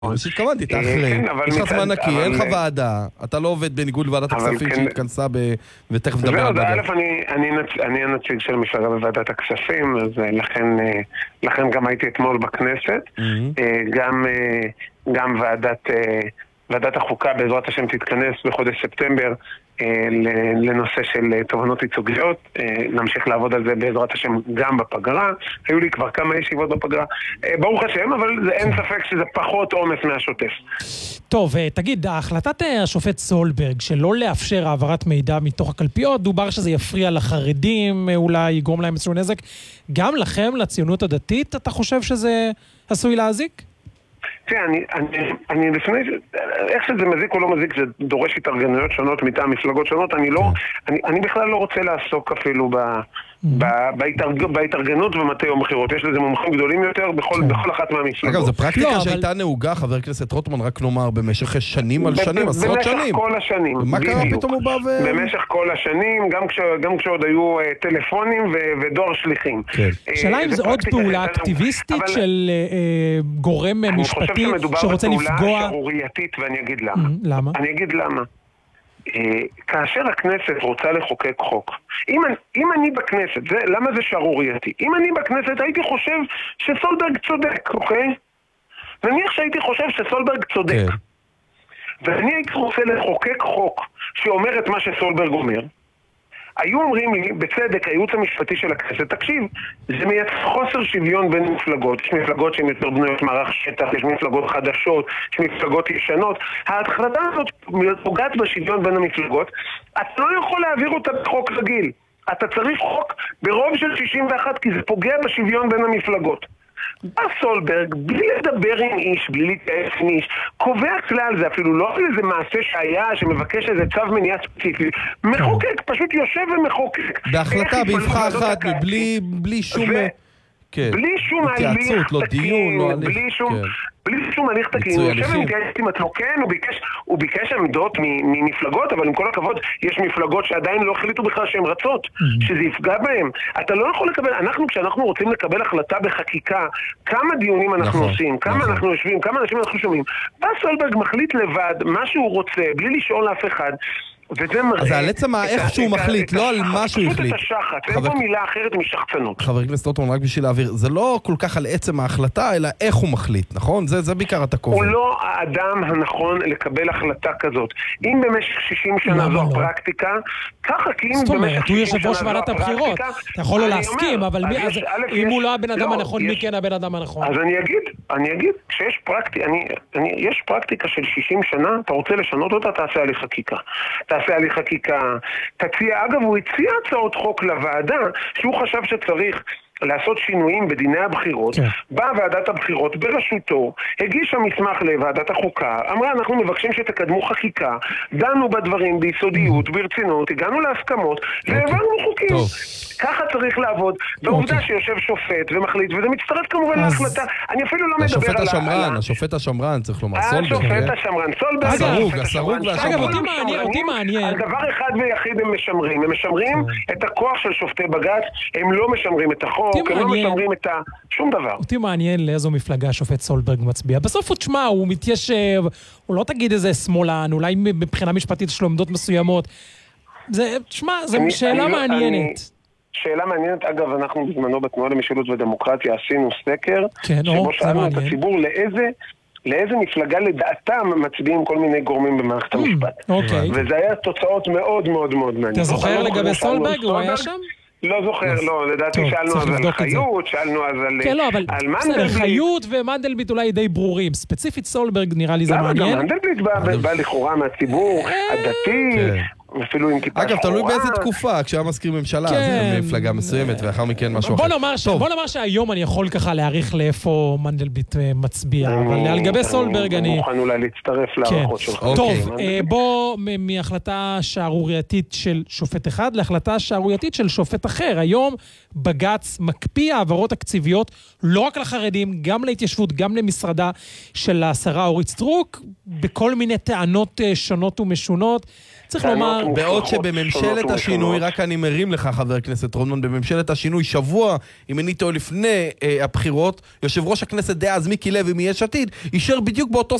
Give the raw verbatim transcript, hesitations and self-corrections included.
שהתכוונתי, אתה אחרי, יש לך זמן נקי, אין לך ועדה, אתה לא עובד בניגוד לוועדת הכספים שהתכנסה ותכף נדבר על זה. א', אני הנציג של מפלגה בוועדת הכספים, אז לכן גם הייתי אתמול בכנסת, גם ועדת החוקה בעזרת השם תתכנס בחודש ספטמבר לנושא של תובנות ייצוגיות, נמשיך לעבוד על זה בעזרת השם גם בפגרה, היו לי כבר כמה ישיבות בפגרה, ברוך השם, אבל אין ספק שזה פחות עומס מהשוטף. טוב, תגיד, החלטת השופט סולברג שלא לאפשר העברת מידע מתוך הקלפיות, דובר שזה יפריע לחרדים, אולי יגרום להם איזשהו נזק, גם לכם, לציונות הדתית, אתה חושב שזה עשוי להזיק? תראה, אני, אני, אני לפני, איך שזה מזיק או לא מזיק, זה דורש התארגנויות שונות מטעם מפלגות שונות, אני לא, אני, אני בכלל לא רוצה לעסוק אפילו ב, ב, בהתארג, בהתארגנות ומטה יום בחירות, יש לזה מומחים גדולים יותר בכל, בכל אחת מהמפלגות. אגב, זו פרקטיקה שהייתה נהוגה, חבר הכנסת רוטמן, רק נאמר, במשך שנים על שנים, עשרות שנים. במשך כל השנים. מה קרה פתאום הוא בא ו... במשך כל השנים, גם, כש, גם כשעוד היו טלפונים ו, ודואר שליחים. שאלה אם זו עוד פעולה אקטיביסטית של גורם משפטי שרוצה לפגוע... אני חושב שמדובר בפעולה שערורייתית, ואני אגיד למה. למה? אני אגיד למה. כאשר הכנסת רוצה לחוקק חוק, אם, אם אני בכנסת, זה, למה זה שערורייתי? אם אני בכנסת הייתי חושב שסולברג צודק, אוקיי? נניח שהייתי חושב שסולברג צודק, ואני הייתי רוצה לחוקק חוק שאומר את מה שסולברג אומר, היו אומרים לי, בצדק, הייעוץ המשפטי של הכנסת, תקשיב, זה מייצר חוסר שוויון בין מפלגות, יש מפלגות שהן יותר בנויות מערך שטח, יש מפלגות חדשות, יש מפלגות ישנות, ההחלטה הזאת פוגעת בשוויון בין המפלגות, אתה לא יכול להעביר אותה בחוק רגיל, אתה צריך חוק ברוב של שישים ואחת, כי זה פוגע בשוויון בין המפלגות. בא סולברג, בלי לדבר עם איש, בלי להתייעץ עם איש, קובע כלל, זה אפילו לא איזה מעשה שהיה, שמבקש איזה צו מניעה ספציפי, מחוקק, פשוט יושב ומחוקק. בהחלטה, באבחה אחת, בלי שום... בלי שום הליך תקין, בלי שום... בלי שום הליך תקין, הוא יושב ומתייעץ עם עצמו, כן, הוא ביקש, הוא ביקש עמדות ממפלגות, אבל עם כל הכבוד, יש מפלגות שעדיין לא החליטו בכלל שהן רצות, שזה יפגע בהם. אתה לא יכול לקבל, אנחנו, כשאנחנו רוצים לקבל החלטה בחקיקה, כמה דיונים אנחנו עושים, כמה אנחנו יושבים, כמה אנשים אנחנו שומעים, בא סולברג מחליט לבד מה שהוא רוצה, בלי לשאול לאף אחד, אז זה על עצם איך שהוא מחליט, לא על מה שהוא החליט. פשוט את השחת, אין פה מילה אחרת משחצנות. חבר הכנסת רוטמן, רק בשביל להעביר, זה לא כל כך על עצם ההחלטה, אלא איך הוא מחליט, נכון? זה בעיקר אתה קובע. הוא לא האדם הנכון לקבל החלטה כזאת. אם במשך שישים שנה זו הפרקטיקה, ככה כי אם במשך שישים שנה זו הפרקטיקה, אתה יכול לא להסכים, אבל אם הוא לא הבן אדם הנכון, מי כן הבן אדם הנכון? אז אני אגיד, אני אגיד, כשיש פרקטיקה, יש פרקטיקה של שישים שנה, אתה רוצה לשנות אותה, תעשה עלי חקיקה. תעשה עלי חקיקה, תציע, אגב, הוא הציע הצעות חוק לוועדה, שהוא חשב שצריך לעשות שינויים בדיני הבחירות, כן. באה ועדת הבחירות בראשותו, הגישה מסמך לוועדת החוקה, אמרה, אנחנו מבקשים שתקדמו חקיקה, דנו בדברים ביסודיות, ברצינות, הגענו להסכמות, והעברנו חוקים. טוב. ככה צריך לעבוד, בעובדה שיושב שופט ומחליט, וזה מצטרף כמובן להחלטה, אני אפילו לא מדבר על... השופט השמרן, השופט השמרן, צריך לומר, סולברג. השופט השמרן, סולברג. הסרוג, הסרוג והשמרן. אגב, אותי מעניין. על דבר אחד ויחיד הם משמרים, הם משמרים את הכוח של שופטי בג"ץ, הם לא משמרים את החוק, הם לא משמרים את שום דבר. אותי מעניין לאיזו מפלגה השופט סולברג מצביע. בסוף הוא תשמע, הוא מתיישב, הוא לא תגיד איזה שמאלן, אולי מבחינה משפטית יש לו עמדות מסוימות. זה, תשמע, זו שאלה מעניינת. שאלה מעניינת, אגב, אנחנו בזמנו בתנועה למשילות ודמוקרטיה עשינו סקר, שבו שאלנו את הציבור לאיזה, לאיזה מפלגה לדעתם מצביעים כל מיני גורמים במערכת המשפט. וזה היה תוצאות מאוד מאוד מאוד מעניינות. אתה זוכר לגבי סולברג? הוא היה שם? לא זוכר, לא, לדעתי שאלנו אז על חיות, שאלנו אז על מנדלבליט. חיות ומנדלבליט אולי די ברורים. ספציפית סולברג נראה לי זה מעניין. גם מנדלבליט בא לכאורה מהציבור הדתי, אפילו עם כיפה שחורה. אגב, תלוי באיזה תקופה, כשהיה מזכיר ממשלה, זה מפלגה מסוימת, ואחר מכן משהו אחר. בוא נאמר שהיום אני יכול ככה להעריך לאיפה מנדלבליט מצביע, אבל על גבי סולברג אני... מוכן אולי להצטרף להערכות שלך. טוב, בוא מהחלטה שערורייתית של שופט אחד, להחלטה שערורייתית של שופט אחר. היום בג"ץ מקפיא העברות תקציביות, לא רק לחרדים, גם להתיישבות, גם למשרדה של השרה אורית סטרוק, בכל מיני טענות שונות ומשונות. צריך לומר... בעוד שבממשלת השינוי, רק אני מרים לך חבר הכנסת רוטמן, בממשלת השינוי שבוע, אם אני טועה לפני הבחירות, יושב ראש הכנסת דאז מיקי לוי מיש עתיד, אישר בדיוק באותו